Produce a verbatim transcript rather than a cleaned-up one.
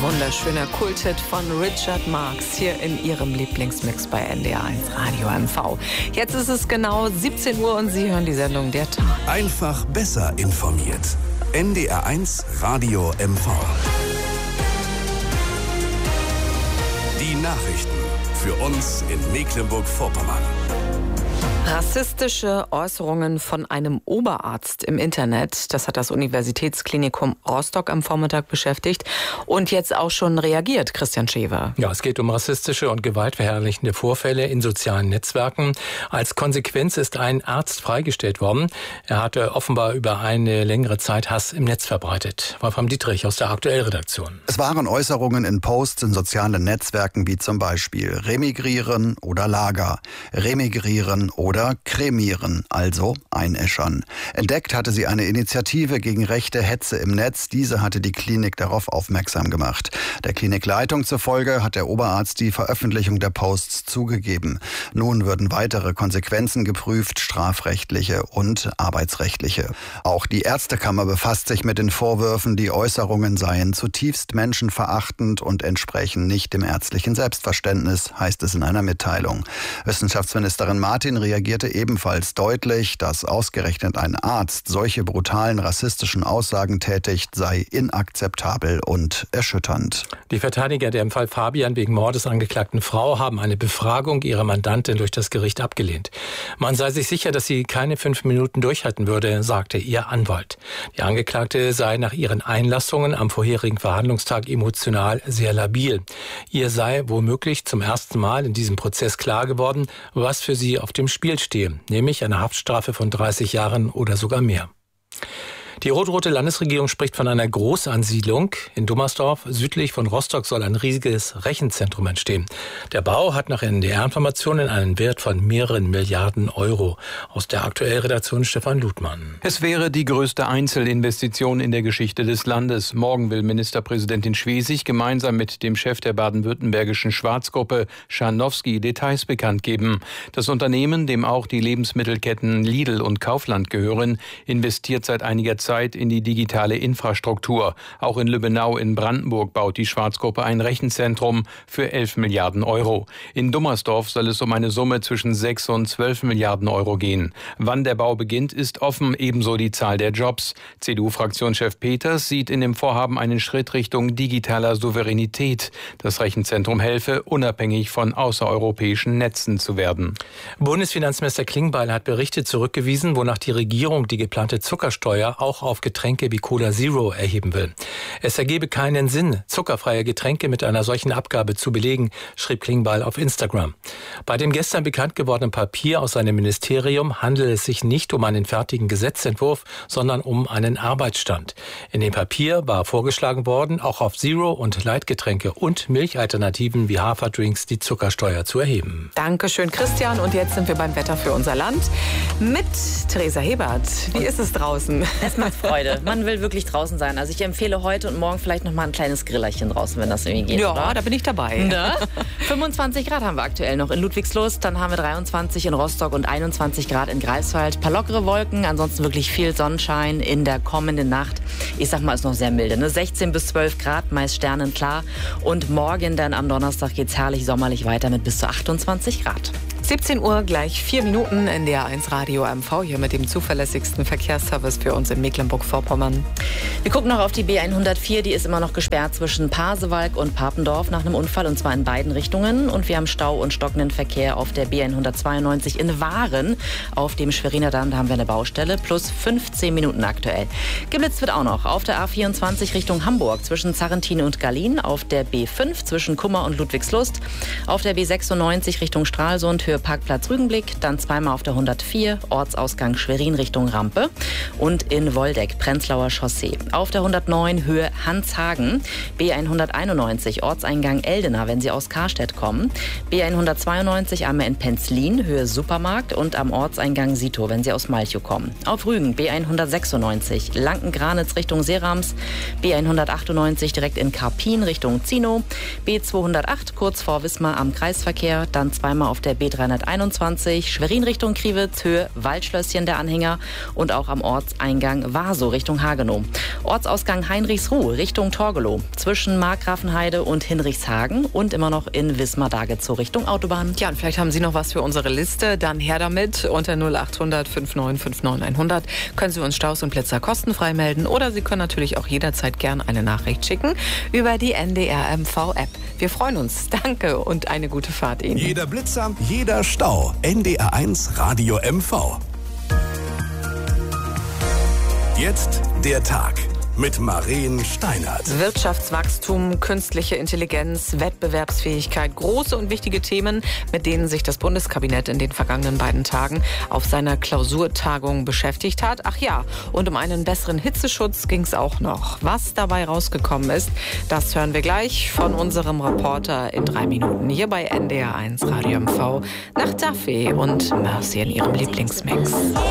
Wunderschöner Kulthit von Richard Marx hier in Ihrem Lieblingsmix bei N D R eins Radio M V. Jetzt ist es genau siebzehn Uhr und Sie hören die Sendung Der Tag. Einfach besser informiert. N D R eins Radio M V. Die Nachrichten für uns in Mecklenburg-Vorpommern. Rassistische Äußerungen von einem Oberarzt im Internet, das hat das Universitätsklinikum Rostock am Vormittag beschäftigt und jetzt auch schon reagiert, Christian Schewe. Ja, es geht um rassistische und gewaltverherrlichende Vorfälle in sozialen Netzwerken. Als Konsequenz ist ein Arzt freigestellt worden. Er hatte offenbar über eine längere Zeit Hass im Netz verbreitet. Wolfram Dietrich aus der Aktuellredaktion. Es waren Äußerungen in Posts in sozialen Netzwerken wie zum Beispiel remigrieren oder Lager, remigrieren oder Oder kremieren, also einäschern. Entdeckt hatte sie eine Initiative gegen rechte Hetze im Netz. Diese hatte die Klinik darauf aufmerksam gemacht. Der Klinikleitung zufolge hat der Oberarzt die Veröffentlichung der Posts zugegeben. Nun würden weitere Konsequenzen geprüft, strafrechtliche und arbeitsrechtliche. Auch die Ärztekammer befasst sich mit den Vorwürfen, die Äußerungen seien zutiefst menschenverachtend und entsprechen nicht dem ärztlichen Selbstverständnis, heißt es in einer Mitteilung. Wissenschaftsministerin Martin reagierte ebenfalls deutlich, dass ausgerechnet ein Arzt solche brutalen rassistischen Aussagen tätigt, sei inakzeptabel und erschütternd. Die Verteidiger der im Fall Fabian wegen Mordes angeklagten Frau haben eine Befragung ihrer Mandantin durch das Gericht abgelehnt. Man sei sich sicher, dass sie keine fünf Minuten durchhalten würde, sagte ihr Anwalt. Die Angeklagte sei nach ihren Einlassungen am vorherigen Verhandlungstag emotional sehr labil. Ihr sei womöglich zum ersten Mal in diesem Prozess klar geworden, was für sie auf dem Spiel stehe, nämlich eine Haftstrafe von dreißig Jahren oder sogar mehr. Die rot-rote Landesregierung spricht von einer Großansiedlung. In Dummersdorf, südlich von Rostock, soll ein riesiges Rechenzentrum entstehen. Der Bau hat nach N D R-Informationen einen Wert von mehreren Milliarden Euro. Aus der Aktuellredaktion Stefan Ludmann. Es wäre die größte Einzelinvestition in der Geschichte des Landes. Morgen will Ministerpräsidentin Schwesig gemeinsam mit dem Chef der baden-württembergischen Schwarzgruppe Scharnowski Details bekannt geben. Das Unternehmen, dem auch die Lebensmittelketten Lidl und Kaufland gehören, investiert seit einiger Zeit in die digitale Infrastruktur. Auch in Lübbenau in Brandenburg baut die Schwarzgruppe ein Rechenzentrum für elf Milliarden Euro. In Dummersdorf soll es um eine Summe zwischen sechs und zwölf Milliarden Euro gehen. Wann der Bau beginnt, ist offen, ebenso die Zahl der Jobs. C D U-Fraktionschef Peters sieht in dem Vorhaben einen Schritt Richtung digitaler Souveränität. Das Rechenzentrum helfe, unabhängig von außereuropäischen Netzen zu werden. Bundesfinanzminister Klingbeil hat Berichte zurückgewiesen, wonach die Regierung die geplante Zuckersteuer auch auf Getränke wie Cola Zero erheben will. Es ergebe keinen Sinn, zuckerfreie Getränke mit einer solchen Abgabe zu belegen, schrieb Klingbeil auf Instagram. Bei dem gestern bekannt gewordenen Papier aus seinem Ministerium handelt es sich nicht um einen fertigen Gesetzentwurf, sondern um einen Arbeitsstand. In dem Papier war vorgeschlagen worden, auch auf Zero- und Leitgetränke und Milchalternativen wie Haferdrinks die Zuckersteuer zu erheben. Dankeschön, Christian. Und jetzt sind wir beim Wetter für unser Land mit Theresa Hebert. Wie ist es draußen? Es macht Freude. Man will wirklich draußen sein. Also ich empfehle heute und morgen vielleicht noch mal ein kleines Grillerchen draußen, wenn das irgendwie geht. Ja, oder? Da bin ich dabei. Ne? fünfundzwanzig Grad haben wir aktuell noch in Ludwigslust. Dann haben wir dreiundzwanzig in Rostock und einundzwanzig Grad in Greifswald. Ein paar lockere Wolken, ansonsten wirklich viel Sonnenschein in der kommenden Nacht. Ich sag mal, ist noch sehr milde. Ne? sechzehn bis zwölf Grad, meist sternenklar. Und morgen dann am Donnerstag geht's herrlich sommerlich weiter mit bis zu achtundzwanzig Grad. siebzehn Uhr gleich vier Minuten in der eins Radio M V, hier mit dem zuverlässigsten Verkehrsservice für uns in Mecklenburg-Vorpommern. Wir gucken noch auf die B hundertvier, die ist immer noch gesperrt zwischen Pasewalk und Papendorf nach einem Unfall, und zwar in beiden Richtungen. Und wir haben Stau und stockenden Verkehr auf der B hundertzweiundneunzig in Waren. Auf dem Schweriner Damm, da haben wir eine Baustelle, plus fünfzehn Minuten aktuell. Geblitzt wird auch noch auf der A vierundzwanzig Richtung Hamburg zwischen Zarrentin und Gallien, auf der B fünf zwischen Kummer und Ludwigslust, auf der B sechsundneunzig Richtung Stralsund, Höhe Parkplatz Rügenblick, dann zweimal auf der hundertvier, Ortsausgang Schwerin Richtung Rampe und in Woldeck, Prenzlauer Chaussee. Auf der hundertneun Höhe Hanshagen, B hunderteinundneunzig, Ortseingang Eldena, wenn Sie aus Karstedt kommen, B hundertzweiundneunzig einmal in Penzlin, Höhe Supermarkt und am Ortseingang Sito, wenn Sie aus Malchow kommen. Auf Rügen, B hundertsechsundneunzig, Lanken-Granitz Richtung Seerams, B hundertachtundneunzig direkt in Karpin Richtung Zino, B zweihundertacht kurz vor Wismar am Kreisverkehr, dann zweimal auf der B dreihundertdreiundneunzig dreihunderteinundzwanzig, Schwerin Richtung Kriwitz, Höhe Waldschlösschen der Anhänger und auch am Ortseingang Warsow Richtung Hagenow. Ortsausgang Heinrichsruh Richtung Torgelow, zwischen Markgrafenheide und Hinrichshagen und immer noch in Wismar-Dagezow Richtung Autobahn. Ja, und vielleicht haben Sie noch was für unsere Liste, dann her damit. Unter null acht hundert neunundfünfzig neunundfünfzig hundert können Sie uns Staus und Blitzer kostenfrei melden oder Sie können natürlich auch jederzeit gern eine Nachricht schicken über die N D R M V-App. Wir freuen uns. Danke und eine gute Fahrt Ihnen. Jeder Blitzer, jeder Stau. N D R eins Radio M V. Jetzt der Tag mit Maren Steinert. Wirtschaftswachstum, künstliche Intelligenz, Wettbewerbsfähigkeit, große und wichtige Themen, mit denen sich das Bundeskabinett in den vergangenen beiden Tagen auf seiner Klausurtagung beschäftigt hat. Ach ja, und um einen besseren Hitzeschutz ging es auch noch. Was dabei rausgekommen ist, das hören wir gleich von unserem Reporter in drei Minuten hier bei N D R eins Radio M V nach Duffy und Mercy in ihrem Lieblingsmix.